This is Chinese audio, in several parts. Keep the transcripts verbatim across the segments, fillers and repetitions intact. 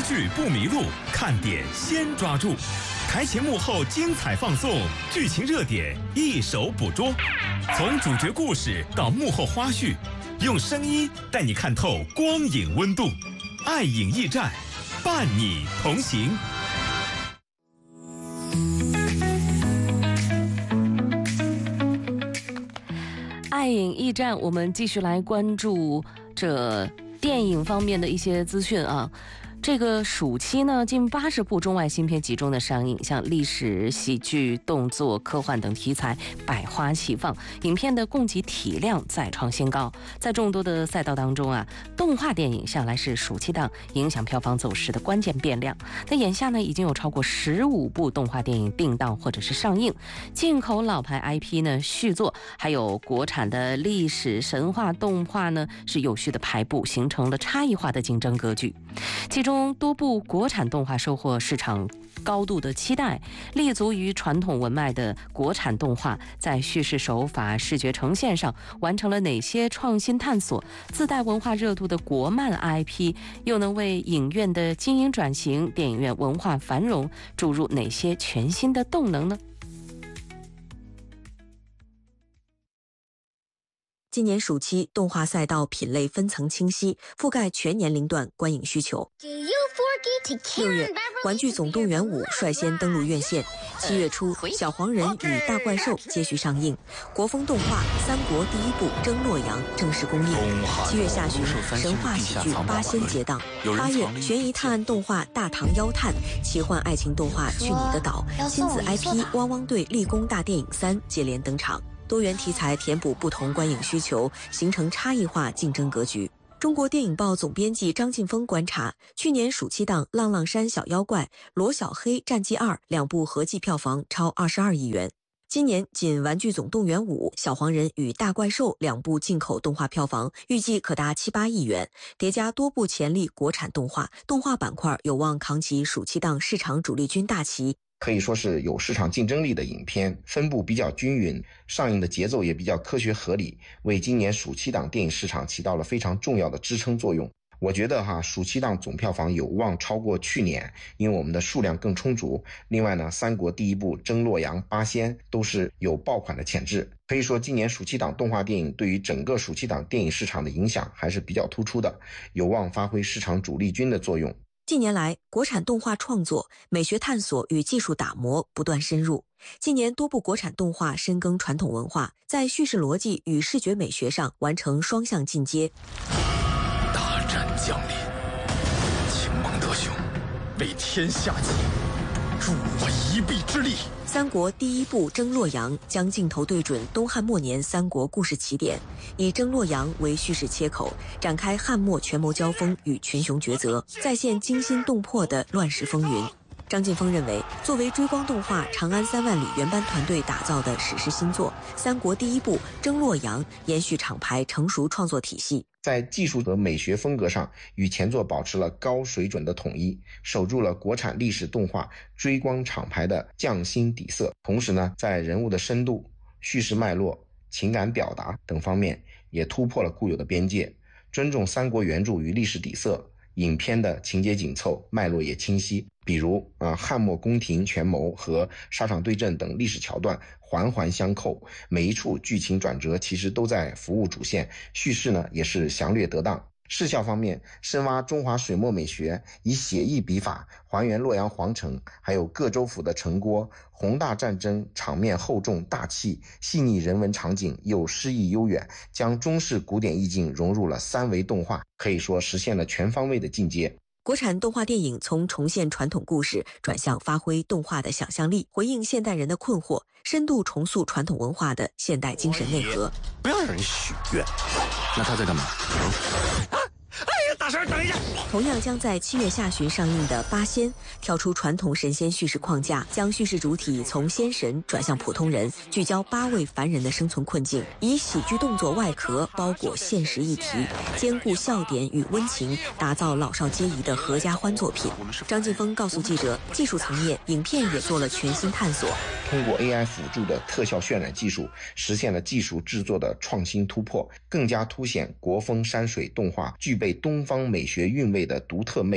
剧不迷路，看点先抓住。台前幕后精彩放送，剧情热点一手捕捉。从主角故事到幕后花絮，用声音带你看透光影温度。爱影驿站，伴你同行。 爱影驿站，我们继续来关注这电影方面的一些资讯啊。这个暑期呢，近八十部中外新片集中的上映，像历史、喜剧、动作、科幻等题材百花齐放，影片的供给体量再创新高。在众多的赛道当中啊，动画电影向来是暑期档影响票房走势的关键变量。但眼下呢，已经有超过十五部动画电影定档或者是上映，进口老牌 I P 呢续作，还有国产的历史神话动画呢是有序的排布，形成了差异化的竞争格局。其中多部国产动画收获市场高度的期待，立足于传统文脉的国产动画在叙事手法、视觉呈现上完成了哪些创新探索？自带文化热度的国漫 I P 又能为影院的经营转型、电影院文化繁荣注入哪些全新的动能呢？ 今年暑期动画赛道品类分层清晰，覆盖全年龄段观影需求。六月，《玩具总动员五》率先登陆院线。七月初，《小黄人与大怪兽》接续上映。国风动画《三国》第一部《争洛阳》正式公映。七月下旬，神话喜剧《八仙》结档。八月，悬疑探案动画《大唐妖探》，奇幻爱情动画《去你的岛》，亲子 I P《汪汪队立功大电影三》接连登场。多元题材填补不同观影需求，形成差异化竞争格局。中国电影报总编辑张劲峰观察，去年暑期档《浪浪山小妖怪》《罗小黑战记二》两部合计票房超二十二亿元。今年仅《玩具总动员五》《小黄人与大怪兽》两部进口动画票房预计可达七八亿元，叠加多部潜力国产动画，动画板块有望扛起暑期档市场主力军大旗。 可以说是有市场竞争力的影片，分布比较均匀，上映的节奏也比较科学合理，为今年暑期档电影市场起到了非常重要的支撑作用。我觉得哈，暑期档总票房有望超过去年，因为我们的数量更充足。另外呢，三国第一部、争洛阳、八仙都是有爆款的潜质。可以说，今年暑期档动画电影对于整个暑期档电影市场的影响还是比较突出的，有望发挥市场主力军的作用。 近年来，国产动画创作、美学探索与技术打磨不断深入。今年多部国产动画深耕传统文化，在叙事逻辑与视觉美学上完成双向进阶。 大战降临，请蒙德兄为天下计，助我一臂之力。 三国第一部《争洛阳》将镜头对准东汉末年三国故事起点，以争洛阳为叙事切口，展开汉末权谋交锋与群雄抉择，再现惊心动魄的乱世风云。张劲峰认为，作为追光动画《长安三万里》原班团队打造的史诗新作，三国第一部《争洛阳》延续厂牌成熟创作体系， 在技术和美学风格上与前作保持了高水准的统一，守住了国产历史动画追光厂牌的匠心底色。同时呢，在人物的深度、叙事脉络、情感表达等方面也突破了固有的边界，尊重三国原著与历史底色。影片的情节紧凑，脉络也清晰。比如啊，汉末宫廷权谋和沙场对阵等历史桥段环环相扣，每一处剧情转折其实都在服务主线，叙事呢也是详略得当。视效方面，深挖中华水墨美学，以写意笔法还原洛阳皇城，还有各州府的城郭，宏大战争场面厚重大气，细腻人文场景又诗意悠远，将中式古典意境融入了三维动画，可以说实现了全方位的进阶。 国产动画电影从重现传统故事转向发挥动画的想象力，回应现代人的困惑，深度重塑传统文化的现代精神内核。 不要让人许愿，那他在干嘛？哎呀，大婶，等一下！ 同样将在七月下旬上映的《八仙》，跳出传统神仙叙事框架，将叙事主体从仙神转向普通人，聚焦八位凡人的生存困境，以喜剧动作外壳包裹现实议题，兼顾笑点与温情，打造老少皆宜的合家欢作品。张劲峰告诉记者，技术层面，影片也做了全新探索， 通过 A I 辅助的特效渲染技术，实现了技术制作的创新突破，更加凸显国风山水动画具备东方美学韵味的独特魅力。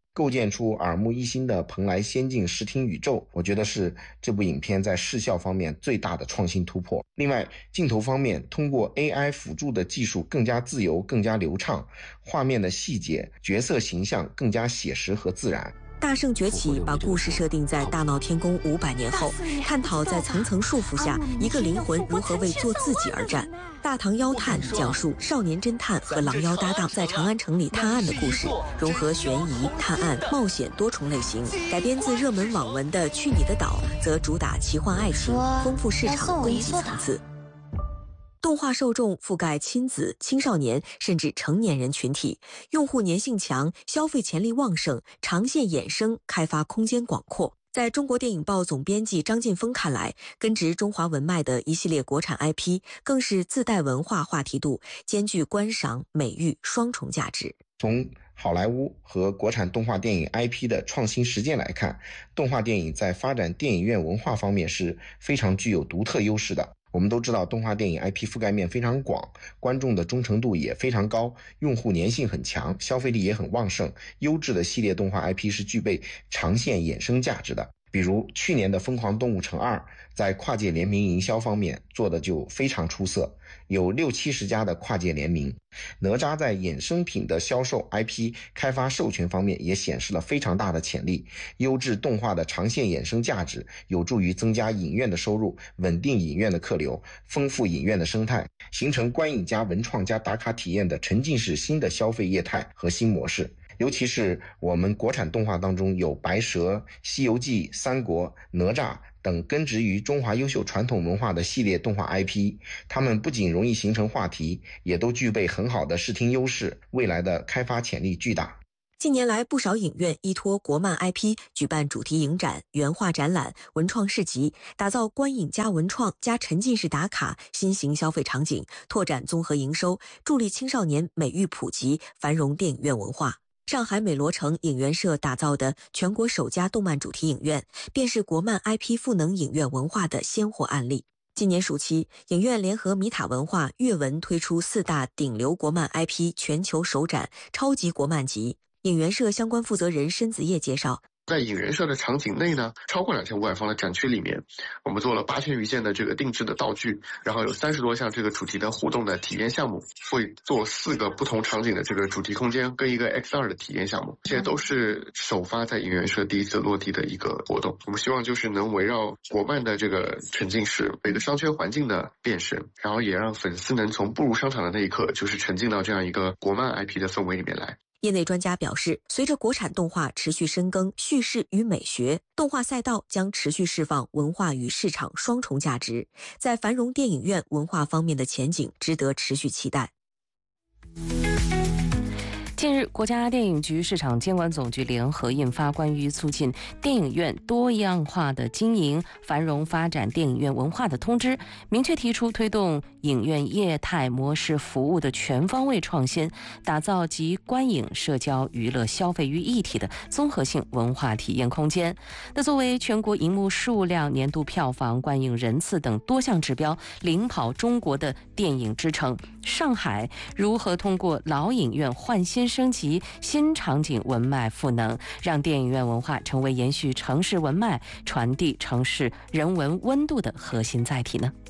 构建出耳目一新的蓬莱仙境视听宇宙，我觉得是这部影片在视效方面最大的创新突破。另外，镜头方面通过 A I 辅助的技术更加自由、更加流畅，画面的细节、角色形象更加写实和自然。 大圣崛起把故事设定在大闹天宫五百年后，探讨在层层束缚下，一个灵魂如何为做自己而战。大唐妖探讲述少年侦探和狼妖搭档在长安城里探案的故事，融合悬疑、探案、冒险多重类型。改编自热门网文的《去你的岛》，则主打奇幻爱情，丰富市场供给层次。动画受众覆盖亲子、青少年甚至成年人群体，用户粘性强，消费潜力旺盛，长线衍生开发空间广阔。在中国电影报总编辑张晋峰看来，根植中华文脉的一系列国产 I P 更是自带文化话题度，兼具观赏、美育双重价值。 从好莱坞和国产动画电影 I P 的创新实践来看，动画电影在发展电影院文化方面是非常具有独特优势的。我们都知道，动画电影 I P 覆盖面非常广，观众的忠诚度也非常高，用户粘性很强，消费力也很旺盛。优质的系列动画 I P 是具备长线衍生价值的。比如去年的《疯狂动物城二》在跨界联名营销方面做的就非常出色，有六七十家的跨界联名。哪吒在衍生品的销售、I P 开发、授权方面也显示了非常大的潜力。优质动画的长线衍生价值有助于增加影院的收入，稳定影院的客流，丰富影院的生态，形成观影加文创加打卡体验的沉浸式新的消费业态和新模式。尤其是我们国产动画当中有白蛇、西游记、三国、哪吒等根植于中华优秀传统文化的系列动画 I P， 它们不仅容易形成话题，也都具备很好的视听优势，未来的开发潜力巨大。 近年来，不少影院依托国漫 I P 举办主题影展、原画展览、文创市集，打造观影加文创加沉浸式打卡新型消费场景，拓展综合营收，助力青少年美育普及，繁荣电影院文化。上海美罗城影园社打造的全国首家动漫主题影院，便是国漫 I P 赋能影院文化的鲜活案例。今年暑期，影院联合米塔文化、阅文推出四大顶流国漫 I P 全球首展超级国漫集。影园社相关负责人申子叶介绍， 在影园社的场景内呢，超过两千五百方的展区里面，我们做了八千余件的这个定制的道具，然后有三十多项这个主题的互动的体验项目，会做四个不同场景的这个主题空间跟一个 X 二 的体验项目，这些都是首发在影园社第一次落地的一个活动。我们希望就是能围绕国漫的这个沉浸式每个商圈环境的变身，然后也让粉丝能从步入商场的那一刻，就是沉浸到这样一个国漫 I P 的氛围里面来。 业内专家表示，随着国产动画持续深耕叙事与美学，动画赛道将持续释放文化与市场双重价值，在繁荣电影院文化方面的前景值得持续期待。 近日，国家电影局市场监管总局联合印发关于促进电影院多样化的经营、繁荣发展电影院文化的通知，明确提出推动影院业态模式服务的全方位创新，打造集观影、社交、娱乐、消费于一体的综合性文化体验空间。那作为全国银幕数量、年度票房、观影人次等多项指标领跑中国的电影之城，上海如何通过老影院换新升级、新场景文脉赋能，让电影院文化成为延续城市文脉、传递城市人文温度的核心载体呢？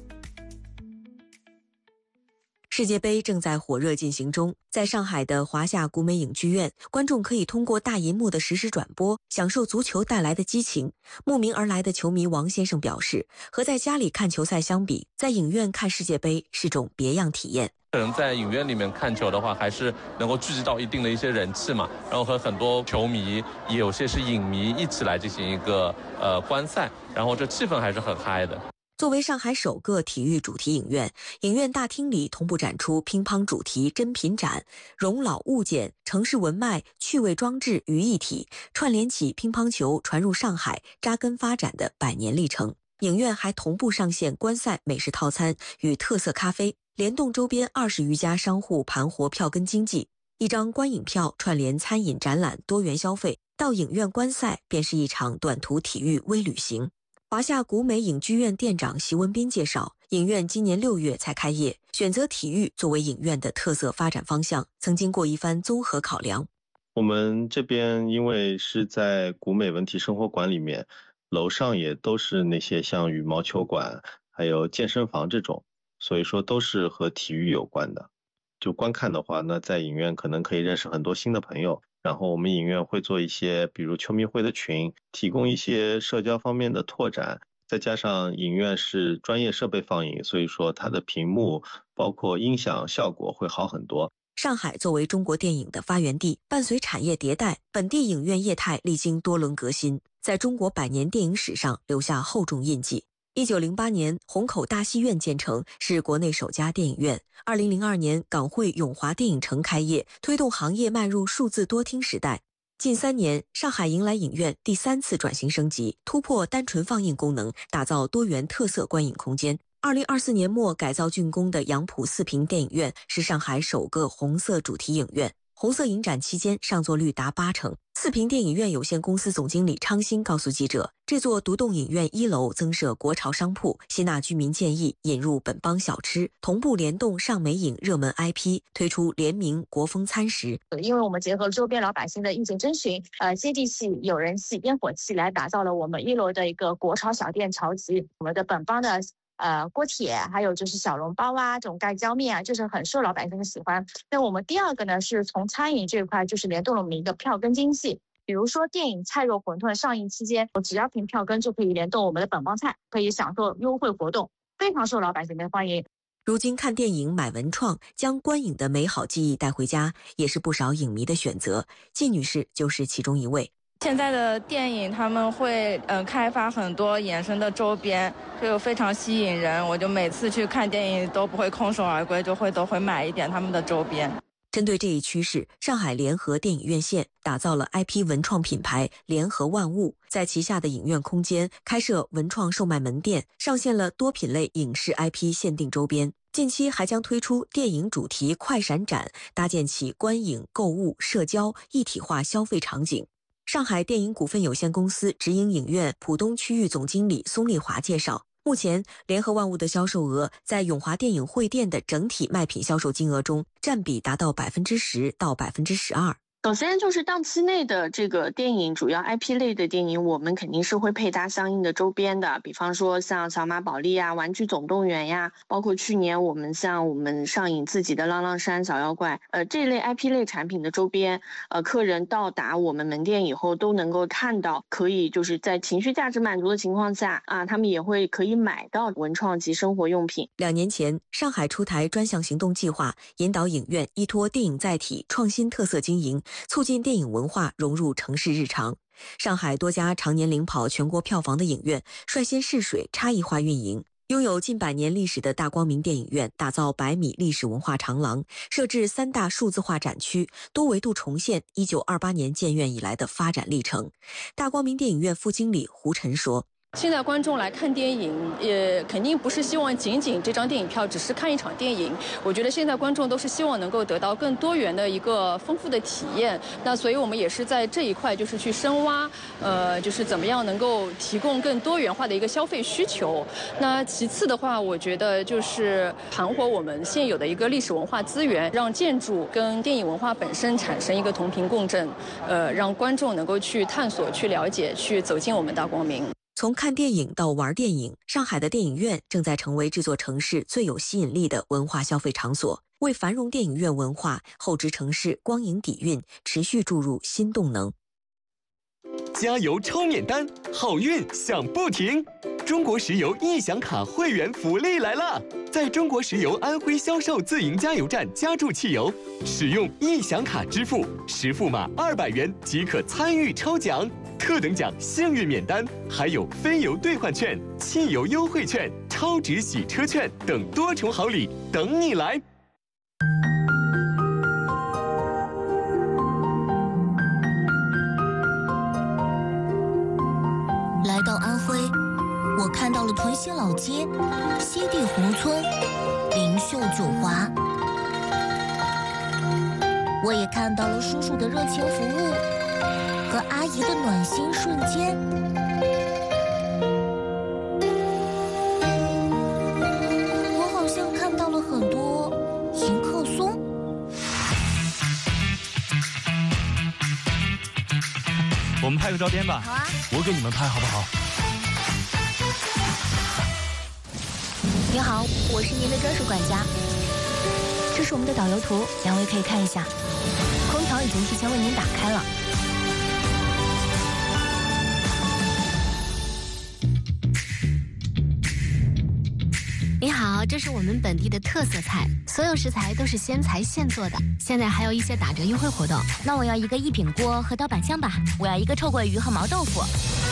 世界杯正在火热进行中，在上海的华夏古美影剧院，观众可以通过大银幕的实时转播，享受足球带来的激情。慕名而来的球迷王先生表示，和在家里看球赛相比，在影院看世界杯是种别样体验。 可能在影院里面看球的话，还是能够聚集到一定的一些人气嘛，然后和很多球迷，也有些是影迷一起来进行一个呃观赛，然后这气氛还是很嗨的。 作为上海首个体育主题影院，影院大厅里同步展出乒乓主题珍品展，融老物件、城市文脉、趣味装置于一体，串联起乒乓球传入上海扎根发展的百年历程。影院还同步上线观赛美食套餐与特色咖啡，联动周边二十余家商户盘活票根经济。一张观影票串联餐饮展览多元消费，到影院观赛便是一场短途体育微旅行。华夏古美影剧院店长席文斌介绍，影院今年六月才开业，选择体育作为影院的特色发展方向，曾经过一番综合考量。 我们这边因为是在古美文体生活馆里面，楼上也都是那些像羽毛球馆还有健身房这种，所以说都是和体育有关的。就观看的话呢，在影院可能可以认识很多新的朋友，然后我们影院会做一些比如球迷会的群，提供一些社交方面的拓展，再加上影院是专业设备放映，所以说它的屏幕包括音响效果会好很多。 上海作为中国电影的发源地，伴随产业迭代，本地影院业态历经多轮革新，在中国百年电影史上留下厚重印记。一九零八年，虹口大戏院建成，是国内首家电影院。二零零二年，港汇永华电影城开业，推动行业迈入数字多厅时代。近三年，上海迎来影院第三次转型升级，突破单纯放映功能，打造多元特色观影空间。二零二四年末改造竣工的杨浦四平电影院是上海首个红色主题影院，红色影展期间上座率达八成。四平电影院有限公司总经理昌新告诉记者，这座独栋影院一楼增设国潮商铺，吸纳居民建议，引入本帮小吃，同步联动上美影热门 I P， 推出联名国风餐食。 因为我们结合周边老百姓的意见征询，呃，接地气、有人气、烟火气，来打造了我们一楼的一个国潮小店潮集。我们的本帮的呃锅贴，还有就是小笼包啊，这种盖浇面啊，就是很受老百姓的喜欢。那我们第二个呢，是从餐饮这一块，就是联动了我们一个票根经济。比如说电影《菜肉馄饨》上映期间，我只要凭票根就可以联动我们的本帮菜，可以享受优惠活动，非常受老百姓的欢迎。 如今看电影买文创，将观影的美好记忆带回家，也是不少影迷的选择。季女士就是其中一位。 现在的电影他们会呃开发很多衍生的周边，就非常吸引人。我就每次去看电影都不会空手而归，就会都会买一点他们的周边。 针对这一趋势，上海联合电影院线打造了 I P 文创品牌联合万物，在旗下的影院空间开设文创售卖门店，上线了多品类影视 I P 限定周边。近期还将推出电影主题快闪展，搭建起观影、购物、社交一体化消费场景。上海电影股份有限公司直营影院浦东区域总经理宋丽华介绍，目前联合万物的销售额在永华电影汇店的整体卖品销售金额中占比达到百分之十到百分之十二。 首先就是档期内的这个电影，主要 I P 类的电影，我们肯定是会配搭相应的周边的，比方说像小马宝莉呀、玩具总动员呀，包括去年我们像我们上映自己的浪浪山小妖怪，呃，这类 I P 类产品的周边，呃，客人到达我们门店以后都能够看到，可以就是在情绪价值满足的情况下啊，他们也会可以买到文创及生活用品。 两年前，上海出台专项行动计划，引导影院依托电影载体创新特色经营，促进电影文化融入城市日常。上海多家常年领跑全国票房的影院率先试水差异化运营，拥有近百年历史的大光明电影院打造百米历史文化长廊，设置三大数字化展区，多维度重现一九二八年建院以来的发展历程。大光明电影院副经理胡晨说， 现在观众来看电影，也肯定不是希望仅仅这张电影票只是看一场电影。我觉得现在观众都是希望能够得到更多元的一个丰富的体验。那所以我们也是在这一块就是去深挖，呃，就是怎么样能够提供更多元化的一个消费需求。那其次的话，我觉得就是盘活我们现有的一个历史文化资源，让建筑跟电影文化本身产生一个同频共振，呃，让观众能够去探索、去了解、去走进我们大光明。 从看电影到玩电影，上海的电影院正在成为这座城市最有吸引力的文化消费场所，为繁荣电影院文化、厚植城市光影底蕴持续注入新动能。 加油抽免单，好运响不停！中国石油易享卡会员福利来了！在中国石油安徽销售自营加油站加注汽油，使用易享卡支付，实付码二百元即可参与抽奖。特等奖幸运免单，还有非油兑换券、汽油优惠券、超值洗车券等多重好礼等你来。 来到安徽，我看到了屯溪老街、西递宏村、灵秀酒华，我也看到了叔叔的热情服务和阿姨的暖心瞬间。我好像看到了很多迎客松。 我们拍个照片吧。 好啊， 我给你们拍好不好？ 您好，我是您的专属管家。这是我们的导游图，两位可以看一下。空调已经提前为您打开了。 你好，这是我们本地的特色菜，所有食材都是鲜材现做的，现在还有一些打折优惠活动。 那我要一个一品锅和刀板香吧，我要一个臭鳜鱼和毛豆腐。